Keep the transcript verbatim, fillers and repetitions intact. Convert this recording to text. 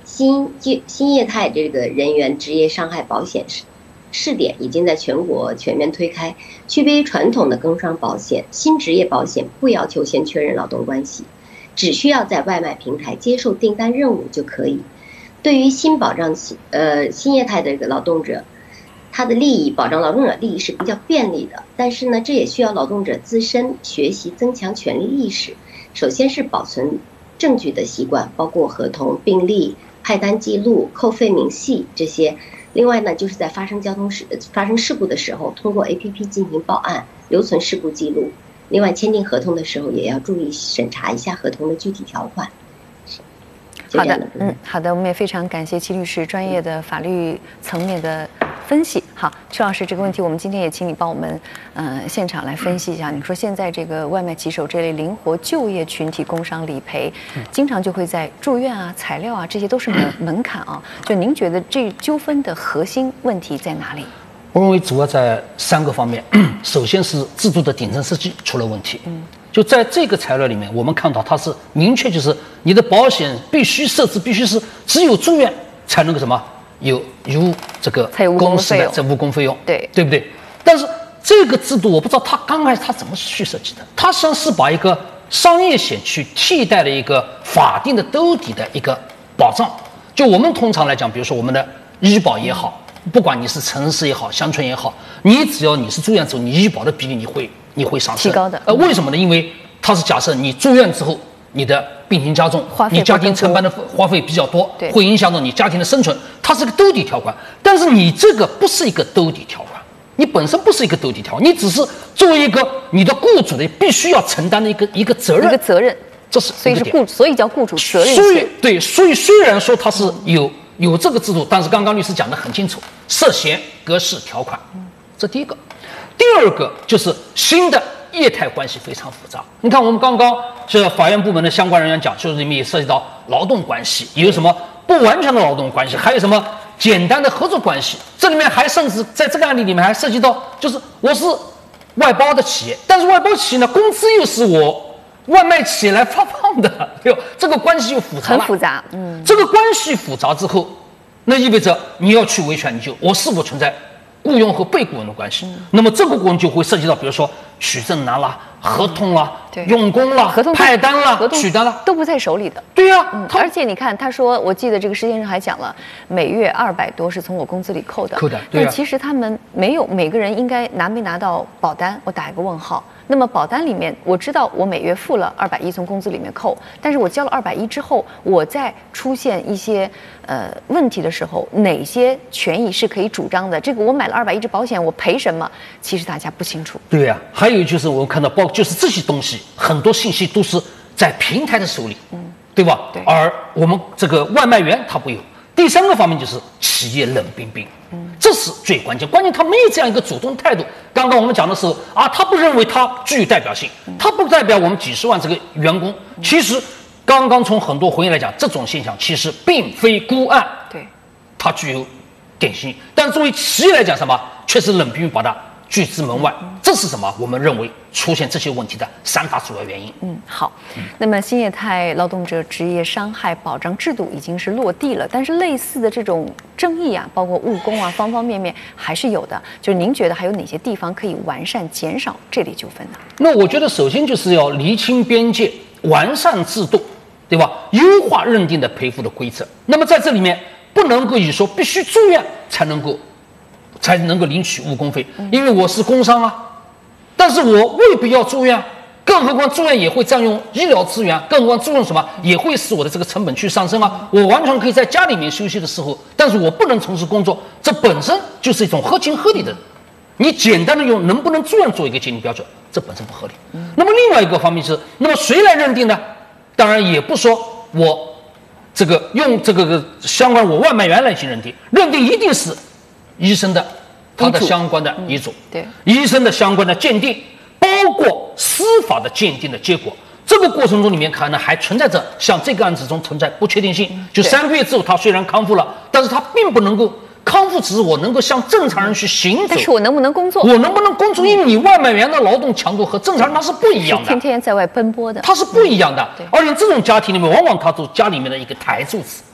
新新业态这个人员职业伤害保险试试点已经在全国全面推开，区别于传统的工伤保险，新职业保险不要求先确认劳动关系，只需要在外卖平台接受订单任务就可以。对于新保障呃新业态的这个劳动者，他的利益保障劳动者利益是比较便利的，但是呢，这也需要劳动者自身学习增强权利意识。首先是保存证据的习惯，包括合同、病历、派单记录、扣费明细这些。另外呢，就是在发生交通事发生事故的时候，通过 A P P 进行报案，留存事故记录。另外，签订合同的时候也要注意审查一下合同的具体条款。 好的，嗯，好的，我们也非常感谢戚律师专业的法律层面的分析。好，曲老师，这个问题我们今天也请你帮我们，呃，现场来分析一下。你说现在这个外卖骑手这类灵活就业群体工伤理赔，经常就会在住院啊、材料啊，这些都是门门槛啊。就您觉得这纠纷的核心问题在哪里？ 我认为主要在三个方面。首先是制度的顶层设计出了问题。嗯。就在这个材料里面，我们看到它是明确，就是你的保险必须设置，必须是只有住院才能够什么有有这个公司的这误工费用， 对对不对？但是这个制度我不知道它刚开始它怎么去设计的，它实际上是把一个商业险去替代了一个法定的兜底的一个保障。就我们通常来讲，比如说我们的医保也好，不管你是城市也好，乡村也好，你只要你是住院之后，你医保的比例你会。你会上升提高的， 呃，为什么呢？因为它是假设你住院之后，你的病情加重，你家庭承担的花费比较多，会影响到你家庭的生存，它是个兜底条款。但是你这个不是一个兜底条款，你本身不是一个兜底条款，你只是作为一个你的雇主的必须要承担的一个一个责任， 一个责任， 这是所以是雇，所以叫雇主责任。 所以对，所以虽然说它是有有这个制度，但是刚刚律师讲得很清楚，涉嫌格式条款，这第一个。第二个就是新的业态关系非常复杂。你看，我们刚刚是法院部门的相关人员讲，就是里面也涉及到劳动关系，有什么不完全的劳动关系，还有什么简单的合作关系。这里面还甚至在这个案例里面还涉及到，就是我是外包的企业，但是外包企业呢，工资又是我外卖企业来发放的，对吧？这个关系就复杂了， 很复杂。嗯， 这个关系复杂之后，那意味着你要去维权，你就我是否存在雇佣和被雇佣的关系，那么这个过程就会涉及到，比如说取证难啦、合同啦、 对用工啦、 合同派单啦、 合同取单啦， 都不在手里的。 对呀、啊嗯，而且你看，他说，我记得这个施先生还讲了，每月二百多是从我工资里扣的， 扣的。对、啊、 但其实他们没有每个人应该拿没拿到保单，我打一个问号。那么保单里面，我知道我每月付了二百一从工资里面扣，但是我交了二百一之后，我在出现一些呃问题的时候，哪些权益是可以主张的？这个我买了二百一只保险，我赔什么？其实大家不清楚。 对呀、啊，还有就是我看到包就是这些东西，很多信息都是在平台的手里，嗯，对吧？ 对。 而我们这个外卖员他不有。第三个方面就是企业冷冰冰，嗯，这是最关键。关键他没有这样一个主动态度。刚刚我们讲的是啊，他不认为他具有代表性，他不代表我们几十万这个员工。其实，刚刚从很多回应来讲，这种现象其实并非孤案， 对， 它具有典型性。但作为企业来讲，什么确实冷冰冰把它拒之门外。这是什么？我们认为出现这些问题的三大主要原因。 嗯，好。那么新业态劳动者职业伤害保障制度已经是落地了，但是类似的这种争议啊，包括误工啊，方方面面还是有的。就是您觉得还有哪些地方可以完善、减少这类纠纷呢？ 那我觉得首先就是要厘清边界，完善制度，对吧？优化认定的赔付的规则。那么在这里面不能够以说必须住院才能够才能够领取误工费，因为我是工伤啊。但是我未必要住院，更何况住院也会占用医疗资源，更何况住院什么也会使我的这个成本去上升啊。我完全可以在家里面休息的时候，但是我不能从事工作，这本身就是一种合情合理的。你简单的用能不能住院做一个界定标准，这本身不合理。那么另外一个方面是，那么谁来认定呢？当然也不说我这个用这个相关我外卖员来去认定，认定一定是医生的他的相关的遗嘱， 嗯、对， 医生的相关的鉴定，包括司法的鉴定的结果。这个过程中里面可能还存在着像这个案子中存在不确定性，嗯、就三个月之后他虽然康复了，但是他并不能够康复，只是我能够像正常人去行走， 但是我能不能工作？ 我能不能工作？因为你外卖员的劳动强度和正常人他是不一样的， 天天在外奔波的， 他是不一样的。 嗯、 而且这种家庭里面，往往他做家里面的一个台柱子。